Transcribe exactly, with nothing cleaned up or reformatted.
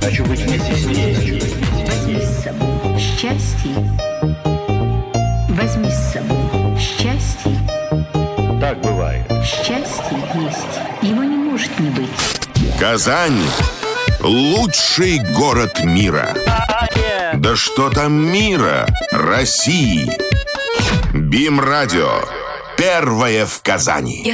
хочу быть вместе с ней. Возьми с собой счастье. Возьми с собой счастье. Так бывает. Счастье есть. Его не может не быть. Казань – лучший город мира. Да что там мира? России. БИМ-радио. Первое в Казани.